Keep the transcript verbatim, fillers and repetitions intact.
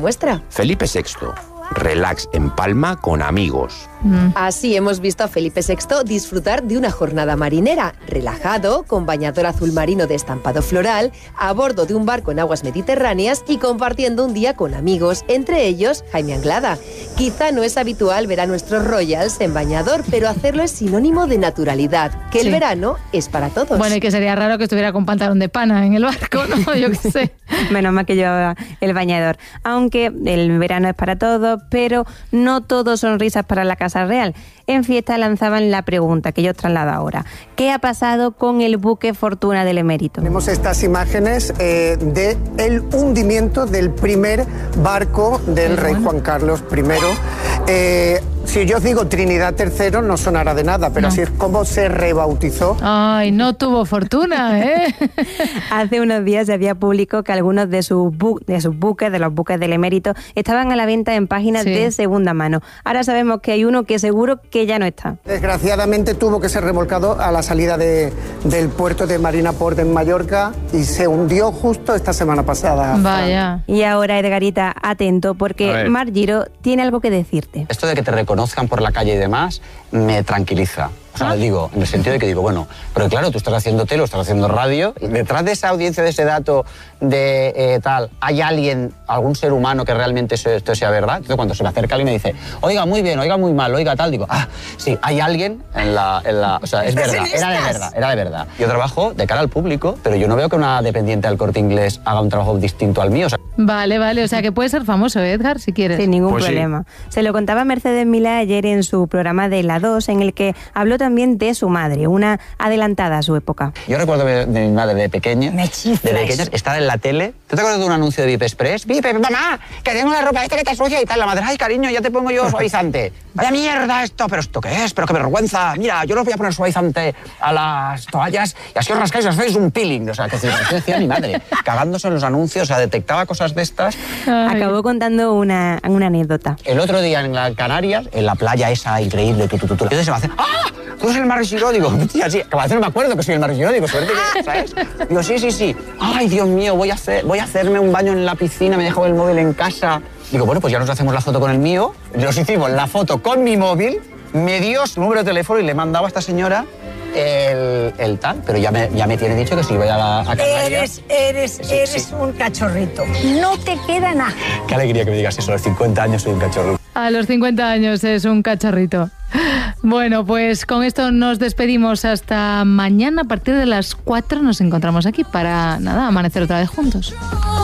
muestra. Felipe sexto. Relax en Palma con amigos. Mm. Así hemos visto a Felipe sexto disfrutar de una jornada marinera, relajado, con bañador azul marino de estampado floral, a bordo de un barco en aguas mediterráneas y compartiendo un día con amigos, entre ellos Jaime Anglada. Quizá no es habitual ver a nuestros royals en bañador, pero hacerlo es sinónimo de naturalidad, que sí. El verano es para todos. Bueno, y que sería raro que estuviera con pantalón de pana en el barco, ¿no? Yo qué sé. Menos mal que llevaba el bañador. Aunque el verano es para todos, pero no todo son risas para la Casa Real. En Fiesta lanzaban la pregunta que yo traslado ahora. ¿Qué ha pasado con el buque Fortuna del Emérito? Tenemos estas imágenes eh, del hundimiento del primer barco del rey Juan Carlos primero. Eh, si yo os digo Trinidad tercero no sonará de nada, pero no. Así es como se rebautizó. Ay, no tuvo fortuna, ¿eh? Hace unos días se había publicado que algunos de sus, bu- de sus buques, de los buques del Emérito, estaban a la venta en páginas sí. de segunda mano. Ahora sabemos que hay uno que seguro que ya no está. Desgraciadamente tuvo que ser remolcado a la salida de, del puerto de Marina Port en Mallorca y se hundió justo esta semana pasada. Vaya. Y ahora, Edgarita, atento, porque Mar Giro tiene algo que decirte. Esto de que te reconozcan por la calle y demás me tranquiliza. O sea, ¿Ah? digo, en el sentido de que digo, bueno, pero claro, tú estás haciendo tele, estás haciendo radio, y detrás de esa audiencia, de ese dato de eh, tal, ¿hay alguien, algún ser humano que realmente eso, esto sea verdad? Entonces cuando se me acerca alguien y me dice, oiga, muy bien, oiga, muy mal, oiga, tal, digo, ah, sí, hay alguien en la... En la o sea, es verdad, era de verdad, era de verdad. Yo trabajo de cara al público, pero yo no veo que una dependiente del Corte Inglés haga un trabajo distinto al mío. O sea, vale, vale, o sea, que puede ser famoso, Edgar, si quieres. Sin ningún pues problema. Sí. Se lo contaba Mercedes Milá ayer en su programa de La dos, en el que habló también de su madre, una adelantada a su época. yo recuerdo de, de mi madre de pequeña, Me chiflas. de pequeñas, estar en la tele. ¿Tú te acuerdas de un anuncio de Vip Express? Vip, mamá, que tengo la ropa esta que está sucia y tal. La madre, ay, cariño, ya te pongo yo suavizante. Vaya mierda esto, pero ¿esto qué es? Pero qué vergüenza. Mira, yo no voy a poner suavizante a las toallas y así os rascáis y os hacéis un peeling. O sea, que decía mi madre, cagándose en los anuncios, o sea, detectaba cosas de estas. Ay. Acabó contando una, una anécdota. El otro día en las Canarias, en la playa esa increíble, tu, tu, tu, tu, entonces se me hace, ¡ah! ¿Tú eres el Mar Giró? Digo, tía, sí, que a veces no me acuerdo que soy el Mar Giró, digo, suerte que, ¿sabes? Digo, sí, sí, sí. Ay, Dios mío, voy a, hacer, voy a hacerme un baño en la piscina, me dejo el móvil en casa. Digo, bueno, pues ya nos hacemos la foto con el mío. Nos hicimos la foto con mi móvil, me dio su número de teléfono y le mandaba a esta señora el, el tal. Pero ya me, ya me tiene dicho que si voy a la a Canarias... Eres, eres, sí, eres sí. un cachorrito. No te queda nada. Qué alegría que me digas eso, a los cincuenta años soy un cachorro. A los cincuenta años es un cacharrito. Bueno, pues con esto nos despedimos hasta mañana. A partir de las cuatro nos encontramos aquí para, nada, amanecer otra vez juntos.